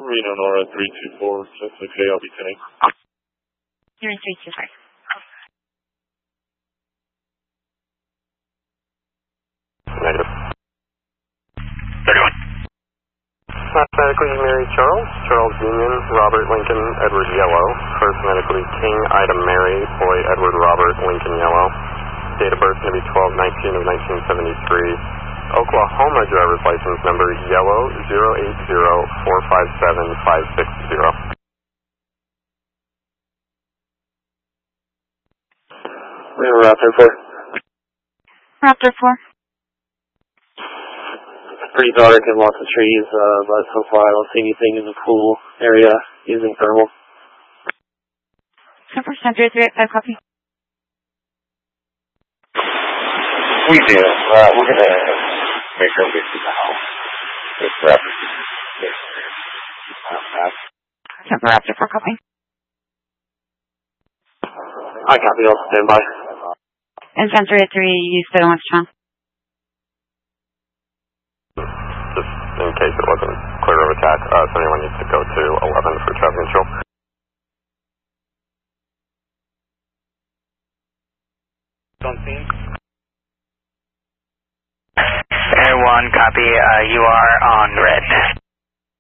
Reno Nora 324, that's okay, I'll be tuning. You're in 325. Negative. 31. Phonetically Mary Charles, Charles Union, Robert Lincoln, Edward Yellow. First phonetically King, Ida Mary, Boy Edward Robert, Lincoln Yellow. Date of birth going to be 12/19 of 1973. Oklahoma driver's license number yellow 080457560. Raptor 4. Raptor 4. Pretty dark and lots of trees, but so far I don't see anything in the pool area using thermal. 10% 385, copy. We do. We're going to make our way to the house. With Raptor. Raptor 4, copy. I copy, I'll stand by. And 10-383, you said on what's John? Just in case it wasn't clear of attack, so anyone needs to go to 11 for traffic control. Don't see him. Air 1, copy, you are on red.